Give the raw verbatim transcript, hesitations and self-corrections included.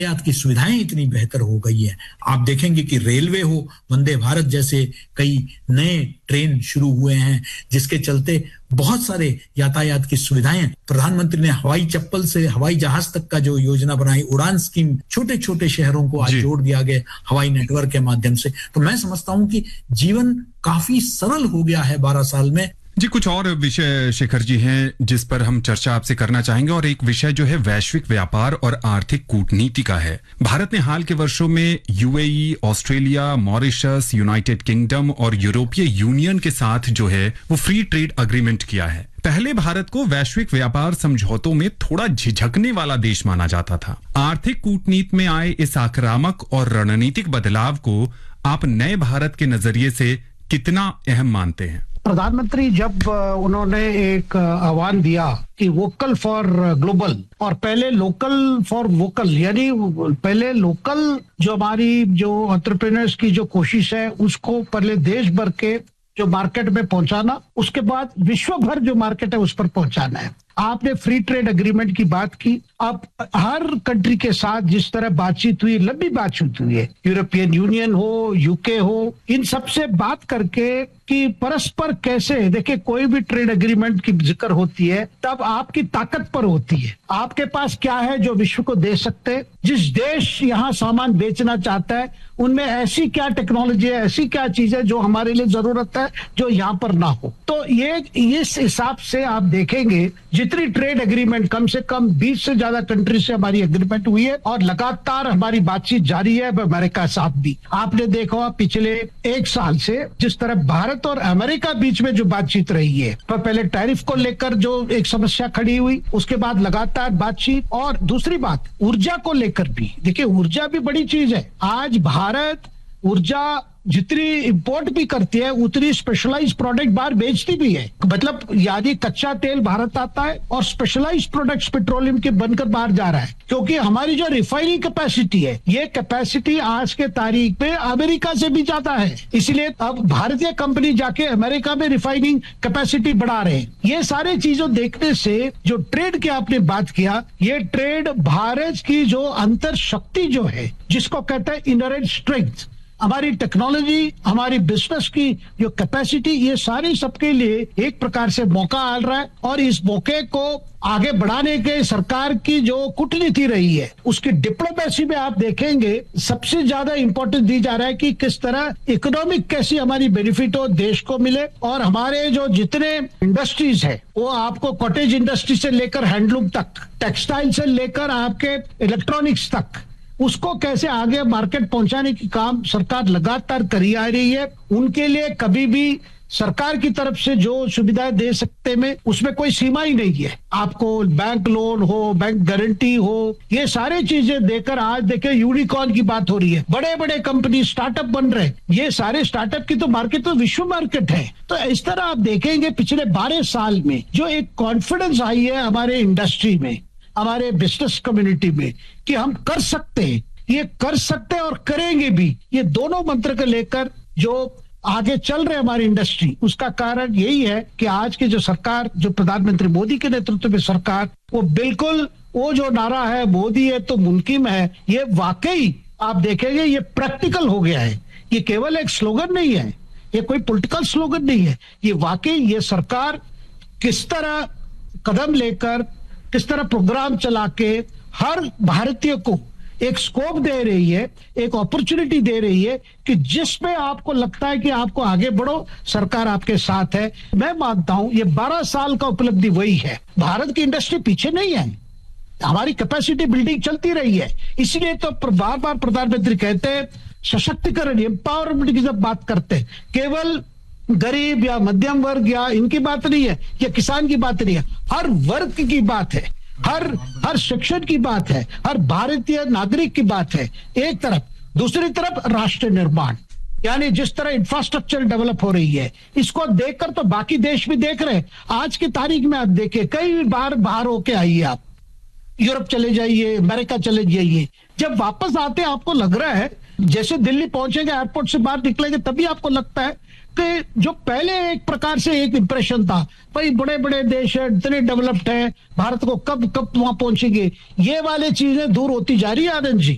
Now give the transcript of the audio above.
यातायात की सुविधाएं इतनी बेहतर हो गई है। आप देखेंगे कि रेलवे हो, वंदे भारत जैसे कई नए ट्रेन शुरू हुए हैं, जिसके चलते बहुत सारे यातायात की सुविधाएं, प्रधानमंत्री ने हवाई चप्पल से हवाई जहाज तक का जो योजना बनाई, उड़ान स्कीम, छोटे छोटे शहरों को आज जोड़ दिया गया हवाई नेटवर्क के माध्यम से। तो मैं समझता हूं कि जीवन काफी सरल हो गया है बारह साल में। जी, कुछ और विषय शेखर जी हैं जिस पर हम चर्चा आपसे करना चाहेंगे, और एक विषय जो है वैश्विक व्यापार और आर्थिक कूटनीति का है। भारत ने हाल के वर्षों में UAE, Australia, Mauritius, United kingdom और यूरोपीय यूनियन के साथ जो है वो फ्री ट्रेड अग्रीमेंट किया है। पहले भारत को वैश्विक व्यापार समझौतों में थोड़ा झिझकने वाला देश माना जाता था। आर्थिक कूटनीति में आए इस आक्रामक और रणनीतिक बदलाव को आप नए भारत के नजरिए से कितना अहम मानते हैं? प्रधानमंत्री जब उन्होंने एक आह्वान दिया कि वोकल फॉर ग्लोबल और पहले लोकल फॉर वोकल, यानी पहले लोकल जो हमारी जो एंटरप्रेन्योर्स की जो कोशिश है उसको पहले देश भर के जो मार्केट में पहुंचाना, उसके बाद विश्व भर जो मार्केट है उस पर पहुंचाना है। आपने फ्री ट्रेड एग्रीमेंट की बात की। अब हर कंट्री के साथ जिस तरह बातचीत हुई, लंबी बातचीत हुई है, यूरोपियन यूनियन हो, यूके हो, इन सब से बात करके कि परस्पर कैसे, देखिए कोई भी ट्रेड एग्रीमेंट की जिक्र होती है तब आपकी ताकत पर होती है, आपके पास क्या है जो विश्व को दे सकते हैं। जिस देश यहाँ सामान बेचना चाहता है उनमें ऐसी क्या टेक्नोलॉजी है, ऐसी क्या चीज है जो हमारे लिए जरूरत है जो यहाँ पर ना हो। तो ये इस हिसाब से आप देखेंगे जितनी ट्रेड एग्रीमेंट, कम से कम बीस से ज्यादा कंट्री से हमारी एग्रीमेंट हुई है और लगातार हमारी बातचीत जारी है अमेरिका के साथ भी। आपने देखा पिछले एक साल से जिस तरह भारत और अमेरिका बीच में जो बातचीत रही है, तो पहले टैरिफ को लेकर जो एक समस्या खड़ी हुई, उसके बाद लगातार बातचीत, और दूसरी बात ऊर्जा को लेकर भी। देखिए ऊर्जा भी बड़ी चीज है। आज भारत ऊर्जा जितनी इंपोर्ट भी करती है उतनी स्पेशलाइज्ड प्रोडक्ट बाहर बेचती भी है। मतलब यानी कच्चा तेल भारत आता है और स्पेशलाइज्ड प्रोडक्ट्स पेट्रोलियम के बनकर बाहर जा रहा है, क्योंकि हमारी जो रिफाइनिंग कैपेसिटी है, ये कैपेसिटी आज के तारीख में अमेरिका से भी ज्यादा है। इसलिए अब भारतीय कंपनी जाके अमेरिका में रिफाइनिंग कैपेसिटी बढ़ा रहे हैं। ये सारे चीजों देखने से जो ट्रेड की आपने बात किया, ये ट्रेड भारत की जो अंतर शक्ति जो है, जिसको कहते हैं इनहेरेंट स्ट्रेंथ, हमारी टेक्नोलॉजी, हमारी बिजनेस की जो कैपेसिटी, ये सारी सबके लिए एक प्रकार से मौका आ रहा है। और इस मौके को आगे बढ़ाने के सरकार की जो कूटनीति रही है, उसकी डिप्लोमेसी में आप देखेंगे सबसे ज्यादा इंपॉर्टेंस दी जा रहा है कि किस तरह इकोनॉमिक कैसी हमारी बेनिफिट हो, देश को मिले, और हमारे जो जितने इंडस्ट्रीज है वो आपको कॉटेज इंडस्ट्री से लेकर हैंडलूम तक, टेक्सटाइल से लेकर आपके इलेक्ट्रॉनिक्स तक, उसको कैसे आगे मार्केट पहुंचाने की काम सरकार लगातार करी आ रही है। उनके लिए कभी भी सरकार की तरफ से जो सुविधाएं दे सकते में उसमें कोई सीमा ही नहीं है। आपको बैंक लोन हो, बैंक गारंटी हो, ये सारी चीजें देकर आज देखिए यूनिकॉर्न की बात हो रही है, बड़े बड़े कंपनी स्टार्टअप बन रहे हैं। ये सारे स्टार्टअप की तो मार्केट तो विश्व मार्केट है। तो इस तरह आप देखेंगे पिछले बारह साल में जो एक कॉन्फिडेंस आई है हमारे इंडस्ट्री में, हमारे बिजनेस कम्युनिटी में, कि हम कर सकते हैं, ये कर सकते हैं और करेंगे भी। ये दोनों मंत्र को लेकर जो आगे चल रहे हमारी इंडस्ट्री, उसका कारण यही है कि आज की जो सरकार, जो प्रधानमंत्री मोदी के नेतृत्व में सरकार, वो बिल्कुल वो जो नारा है मोदी है तो मुमकिन है, ये वाकई आप देखेंगे ये प्रैक्टिकल हो गया है। ये केवल एक स्लोगन नहीं है, ये कोई पॉलिटिकल स्लोगन नहीं है, ये वाकई ये सरकार किस तरह कदम लेकर, किस तरह प्रोग्राम चला के हर भारतीय को एक स्कोप दे रही है, एक अपॉर्चुनिटी दे रही है कि जिसमें आपको लगता है कि आपको आगे बढ़ो, सरकार आपके साथ है। मैं मानता हूं ये बारह साल का उपलब्धि वही है। भारत की इंडस्ट्री पीछे नहीं है, हमारी कैपेसिटी बिल्डिंग चलती रही है। इसलिए तो बार बार प्रधानमंत्री कहते हैं सशक्तिकरण, एम्पावरमेंट की जब बात करते हैं, केवल गरीब या मध्यम वर्ग या इनकी बात नहीं है, या किसान की बात नहीं है, हर वर्ग की बात है, हर हर शिक्षण की बात है, हर भारतीय नागरिक की बात है एक तरफ। दूसरी तरफ राष्ट्र निर्माण, यानी जिस तरह इंफ्रास्ट्रक्चर डेवलप हो रही है, इसको देखकर तो बाकी देश भी देख रहे हैं। आज की तारीख में आप देखिए, कई बार बाहर होके आइए, आप यूरोप चले जाइए, अमेरिका चले जाइए, जब वापस आते आपको लग रहा है जैसे दिल्ली पहुंचेंगे, एयरपोर्ट से बाहर निकलेंगे, तभी आपको लगता है कि जो पहले एक प्रकार से एक इंप्रेशन था, भाई बड़े बड़े देश है, इतने डेवलप्ड है, भारत को कब कब वहां पहुंचेंगे, ये वाले चीजें दूर होती जा रही है आनंद जी।